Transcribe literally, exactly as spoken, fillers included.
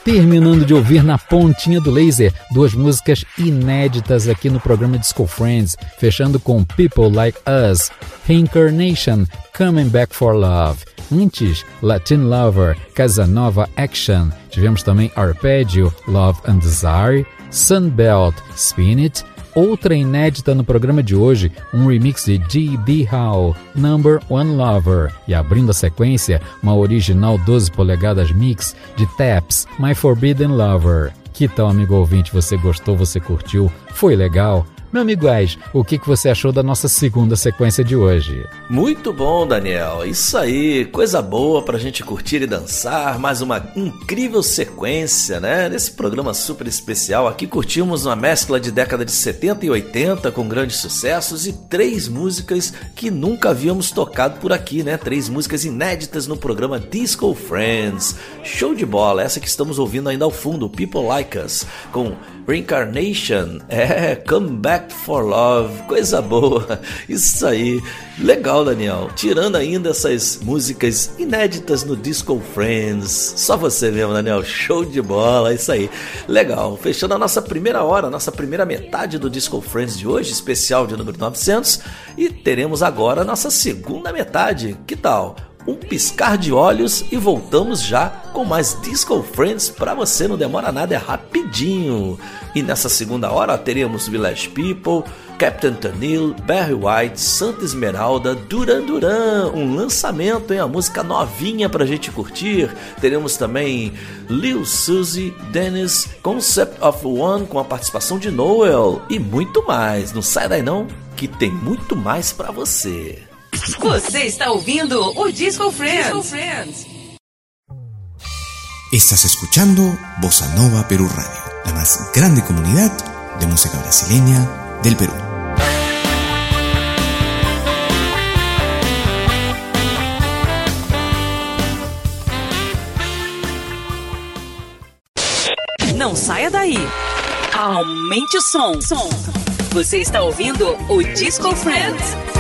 Terminando de ouvir na pontinha do laser duas músicas inéditas aqui no programa Disco Friends, fechando com People Like Us, Reincarnation, Coming Back for Love. Antes, Latin Lover, Casanova Action. Tivemos também Arpeggio, Love and Desire, Sunbelt, Spin It. Outra inédita no programa de hoje, um remix de G D Howe, Number One Lover. E abrindo a sequência, uma original doze polegadas mix de Taps, My Forbidden Lover. Que tal, amigo ouvinte? Você gostou? Você curtiu? Foi legal? Meu amigo Ais, o que você achou da nossa segunda sequência de hoje? Muito bom, Daniel. Isso aí, coisa boa pra gente curtir e dançar. Mais uma incrível sequência, né? Nesse programa super especial. Aqui curtimos uma mescla de década de setenta e oitenta com grandes sucessos e três músicas que nunca havíamos tocado por aqui, né? Três músicas inéditas no programa Disco Friends. Show de bola. Essa que estamos ouvindo ainda ao fundo, People Like Us, com Reincarnation, é, Come Back for Love, coisa boa, isso aí, legal, Daniel. Tirando ainda essas músicas inéditas no Disco Friends, só você mesmo, Daniel, show de bola, isso aí, legal. Fechando a nossa primeira hora, a nossa primeira metade do Disco Friends de hoje, especial de número novecentos, e teremos agora a nossa segunda metade, que tal? Um piscar de olhos e voltamos já com mais Disco Friends pra você, não demora nada, é rapidinho. E nessa segunda hora teremos Village People, Captain Tennille, Barry White, Santa Esmeralda, Duran Duran, um lançamento, hein? A música novinha pra gente curtir. Teremos também Lil Suzy, Dennis, Concept of One com a participação de Noel e muito mais. Não sai daí não, que tem muito mais pra você. Você está ouvindo o Disco Friends. Disco Friends. Estás escuchando Bossa Nova Perú Radio, la más grande comunidad de música brasileña del Perú. Não saia daí. Aumente o som. Som. Você está ouvindo o Disco Friends.